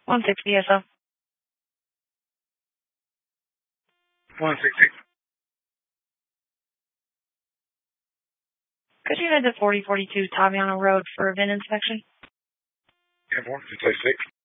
160 SO. 160. Could you head to 4042 Taviano Road for a VIN inspection? Yeah, 156.